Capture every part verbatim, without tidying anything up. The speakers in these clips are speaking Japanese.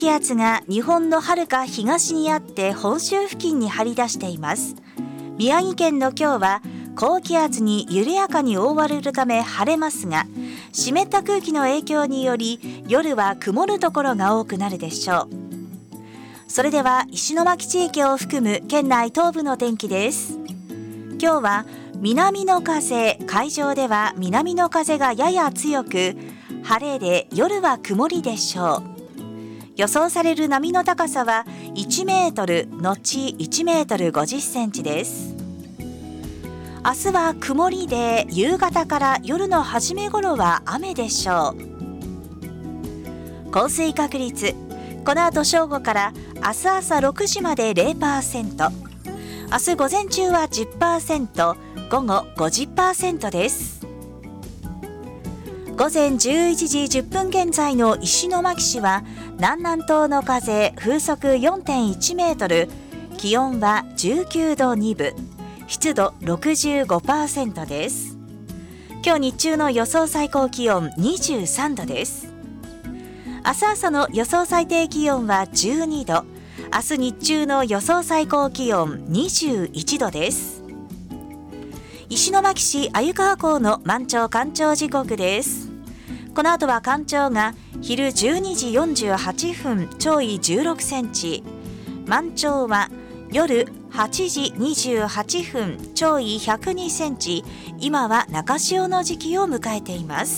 気圧が日本の遥か東にあって本州付近に張り出しています。宮城県の今日は高気圧に緩やかに覆われるため晴れますが、湿った空気の影響により夜は曇るところが多くなるでしょう。それでは石巻地域を含む県内東部の天気です。今日は南の風、海上では南の風がやや強く、晴れで夜は曇りでしょう。予想される波の高さはいちメートルのちいちメートルごじゅっセンチです。明日は曇りで夕方から夜の初め頃は雨でしょう。降水確率、この後正午から明日朝ろくじまで ゼロパーセント、明日午前中は じゅっパーセント、午後 ごじゅっパーセント です。午前じゅういちじじゅっぷん現在の石巻市は南南東の風、風速 よんてんいちメートル、気温はじゅうきゅうどにぶ、湿度 ろくじゅうごパーセント です。今日日中の予想最高気温にじゅうさんどです。明日朝の予想最低気温はじゅうにど、明日日中の予想最高気温にじゅういちどです。石巻市鮎川港の満潮干潮時刻です。この後は干潮が昼じゅうにじよんじゅうはっぷん、潮位じゅうろくセンチ、満潮は夜はちじにじゅうはっぷん、潮位ひゃくにセンチ、今は中潮の時期を迎えています。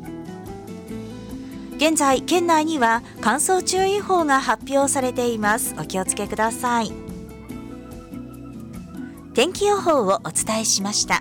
現在県内には乾燥注意報が発表されています。お気をつけください。天気予報をお伝えしました。